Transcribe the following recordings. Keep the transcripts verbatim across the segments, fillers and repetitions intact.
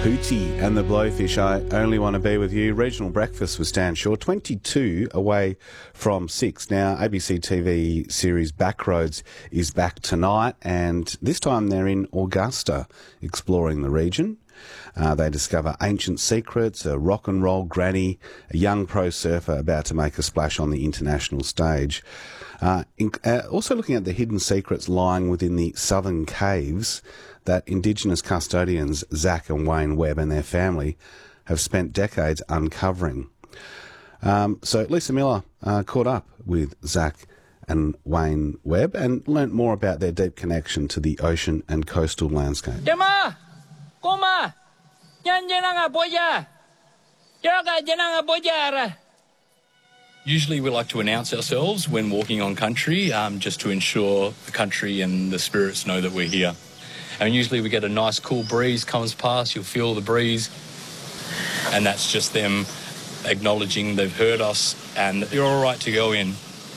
Hootie and the Blowfish, I Only Want to Be With You. Regional breakfast with Stan Shaw, twenty-two away from six. Now, A B C T V series Backroads is back tonight, and this time they're in Augusta, exploring the region. Uh, they discover ancient secrets, a rock and roll granny, a young pro surfer about to make a splash on the international stage. Uh, in, uh, also looking at the hidden secrets lying within the southern caves that Indigenous custodians Zach and Wayne Webb and their family have spent decades uncovering. Um, so Lisa Miller uh, caught up with Zach and Wayne Webb and learnt more about their deep connection to the ocean and coastal landscape. Jama, Koma, Yan Jananga Boya, Yaga Jananga Boyara. Usually we like to announce ourselves when walking on country, um, just to ensure the country and the spirits know that we're here. And usually we get a nice cool breeze comes past, you'll feel the breeze, and that's just them acknowledging they've heard us and you're all right to go in.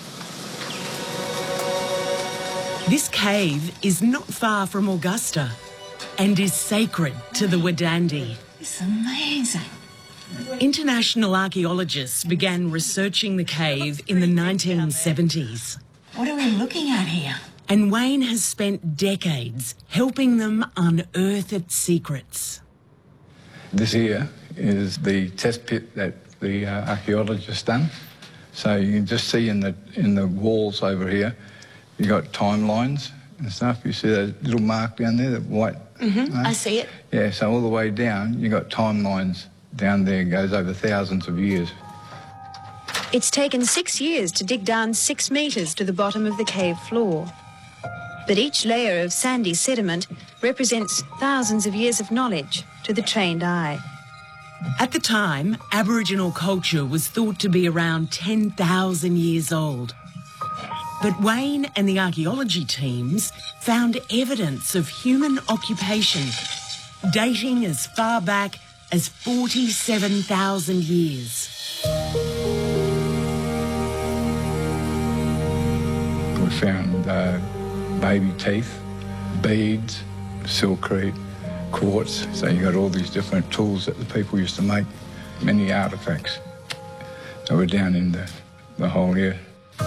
This cave is not far from Augusta and is sacred to the Wadandi. It's amazing. International archaeologists began researching the cave in the nineteen seventies. What are we looking at here? And Wayne has spent decades helping them unearth its secrets. This here is the test pit that the uh, archaeologists done. So you can just see in the in the walls over here, you got timelines and stuff. You see that little mark down there, the white Mm-hmm. mark? I see it. Yeah, so all the way down, you got timelines down there. It goes over thousands of years. It's taken six years to dig down six metres to the bottom of the cave floor. But each layer of sandy sediment represents thousands of years of knowledge to the trained eye. At the time, Aboriginal culture was thought to be around ten thousand years old. But Wayne and the archaeology teams found evidence of human occupation dating as far back as forty-seven thousand years. We found uh, baby teeth, beads, silkcrete, quartz. So you got all these different tools that the people used to make, many artefacts. So we're down in the, the hole here.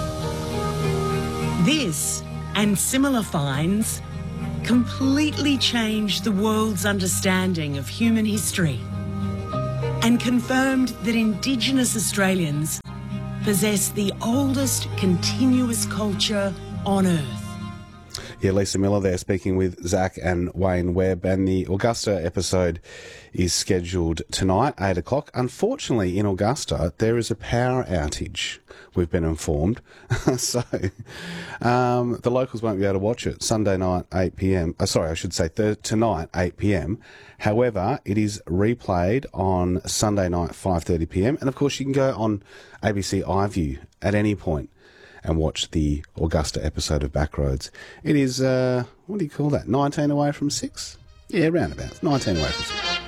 This and similar finds completely changed the world's understanding of human history and confirmed that Indigenous Australians possess the oldest continuous culture on Earth. Yeah, Lisa Miller there speaking with Zach and Wayne Webb, and the Augusta episode is scheduled tonight, eight o'clock. Unfortunately, in Augusta, there is a power outage, we've been informed. so um, the locals won't be able to watch it Sunday night, eight p.m. Oh, sorry, I should say th- tonight, eight p.m. However, it is replayed on Sunday night, five thirty p.m. And, of course, you can go on A B C iView at any point and watch the Augusta episode of Backroads. It is, uh, what do you call that, nineteen away from six? Yeah, roundabouts, nineteen away from six.